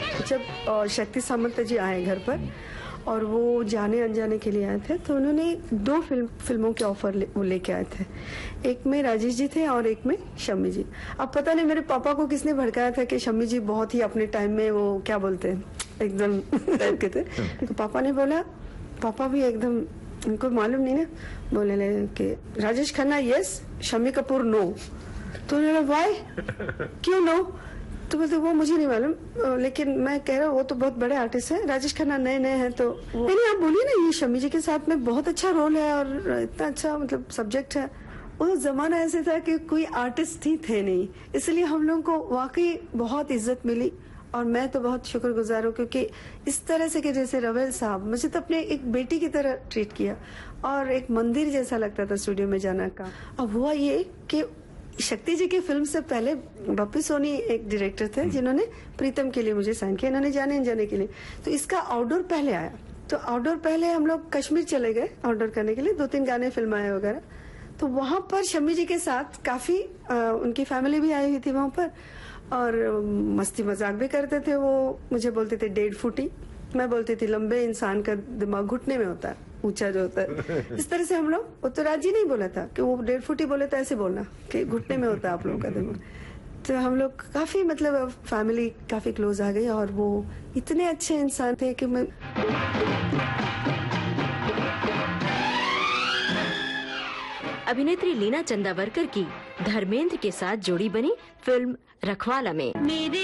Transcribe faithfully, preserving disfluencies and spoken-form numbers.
जब अ, शक्ति सामंत जी आए घर पर और वो जाने अनजाने के लिए आए थे, तो उन्होंने दो फिल्म फिल्मों के ऑफर ले, वो लेके आए थे। एक में राजेश जी थे और एक में शम्मी जी। अब पता नहीं मेरे पापा को किसने भड़काया था कि शम्मी जी बहुत ही अपने टाइम में वो क्या बोलते हैं एकदम टाइप के थे। तो पापा ने बोला, पापा भी एकदम उनको मालूम नहीं ना, बोले ले कि राजेश खन्ना यस, शम्मी कपूर नो। तो उन्होंने वाई, क्यों नो? तो बोलते वो मुझे नहीं मालूम, लेकिन मैं कह रहा हूँ वो तो बहुत बड़े आर्टिस्ट हैं, राजेश खन्ना नए नए हैं। तो नहीं आप बोलिए ना, ये शम्मी जी के साथ में बहुत अच्छा रोल है और इतना अच्छा मतलब सब्जेक्ट है। वो जमाना ऐसे था कि कोई आर्टिस्ट ही थे नहीं, इसलिए हम लोगों को वाकई बहुत इज्जत मिली और मैं तो बहुत शुक्रगुजार हूँ, क्योंकि इस तरह से कि जैसे रवेल साहब मुझे तो अपने एक बेटी की तरह ट्रीट किया और एक मंदिर जैसा लगता था स्टूडियो में जाना का। अब हुआ ये कि शक्ति जी की फिल्म से पहले बप्पी सोनी एक डायरेक्टर थे जिन्होंने प्रीतम के लिए मुझे साइन किया, इन्होंने जाने अनजाने के लिए। तो इसका आउटडोर पहले आया, तो आउटडोर पहले हम लोग कश्मीर चले गए आउटडोर करने के लिए, दो तीन गाने फिल्माए वगैरह। तो वहां पर शम्मी जी के साथ काफी आ, उनकी फैमिली भी आई हुई थी वहां पर और मस्ती मजाक भी करते थे। वो मुझे बोलते थे डेढ़ फुटी, मैं बोलती थी लंबे इंसान का दिमाग घुटने में होता है, ऊंचा जो होता है। इस तरह से हम लोग, वो तो राजी नहीं बोला था कि वो डेढ़ फुटी बोले तो ऐसे बोलना कि घुटने में होता है आप लोगों का दिमाग। तो हम लोग काफी मतलब फैमिली काफी क्लोज आ गई और वो इतने अच्छे इंसान थे कि मैं। अभिनेत्री लीना चंदावरकर की धर्मेंद्र के साथ जोड़ी बनी फिल्म रखवाला में